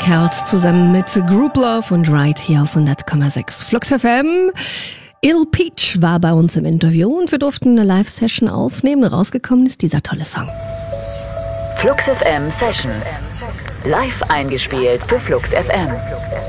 Herz zusammen mit Group Love und Right hier auf 100,6 Flux FM. Il Peach war bei uns im Interview und wir durften eine Live-Session aufnehmen. Rausgekommen ist dieser tolle Song. Flux FM Sessions. Live eingespielt für Flux FM.